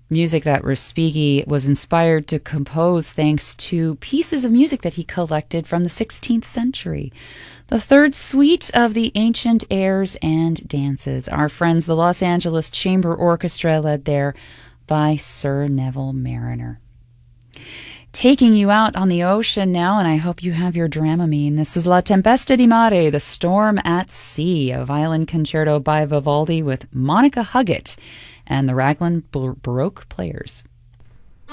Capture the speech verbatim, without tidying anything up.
music that Respighi was inspired to compose thanks to pieces of music that he collected from the sixteenth century. The third suite of the ancient airs and dances. Our friends, the Los Angeles Chamber Orchestra, led there by Sir Neville Marriner. Taking you out on the ocean now, and I hope you have your Dramamine. This is La Tempesta di Mare, The Storm at Sea, a violin concerto by Vivaldi with Monica Huggett and the Raglan Baroque Players.